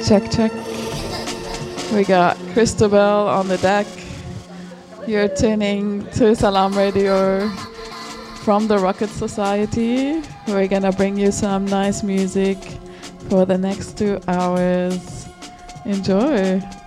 Check, check. We got Christabel on the deck. You're tuning to Salam Radio from the Rocket Society. We're gonna bring you some nice music for the next 2 hours. Enjoy.